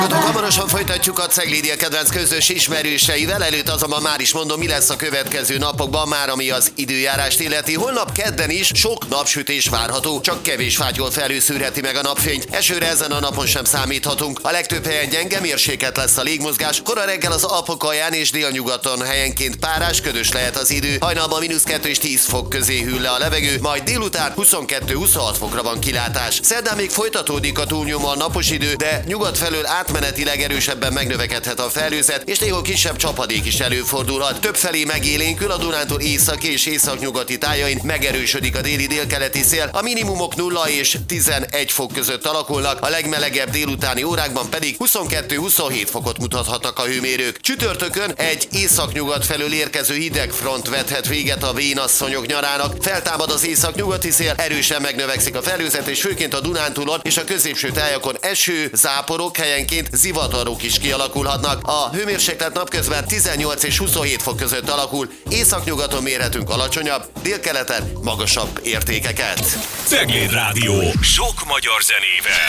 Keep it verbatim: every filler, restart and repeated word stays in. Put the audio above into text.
Hamarosan folytatjuk a Ceglédia kedvenc közös ismerőseivel, előtt azonban már is mondom, mi lesz a következő napokban, már ami az időjárást illeti. Holnap kedden is sok napsütés várható, csak kevés fátyol felhő szűrheti meg a napfényt. Esőre ezen a napon sem számíthatunk. A legtöbb helyen gyenge mérséklet lesz a légmozgás, kora reggel az Alpok alján és délnyugaton helyenként párás, ködös lehet az idő. Hajnalban mínusz kettő és tíz fok közé hűl le a levegő, majd délután huszonkettő-huszonhat fokra van kilátás. Szerdán még folytatódik a túlnyomó napos idő, de nyugat felől átmenetileg erősebben megnövekedhet a felhőzet, és néhol kisebb csapadék is előfordulhat. Többfelé megélénkül, a Dunántúl északi és északnyugati tájain megerősödik a déli délkeleti szél, a minimumok nulla és tizenegy fok között alakulnak, a legmelegebb délutáni órákban pedig huszonkettő-huszonhét fokot mutathatnak a hőmérők. Csütörtökön egy északnyugat felől érkező hidegfront vethet véget a vénasszonyok nyarának, feltámad az északnyugati szél, erősen megnövekszik a felhőzet, és főként a Dunántúlon és a középső tájakon eső, záporok, helyenként zivatarok is kialakulhatnak. A hőmérséklet napközben tizennyolc és huszonhét fok között alakul, északnyugaton mérhetünk alacsonyabb, délkeleten magasabb értékeket. Cegléd Rádió, sok magyar zenével.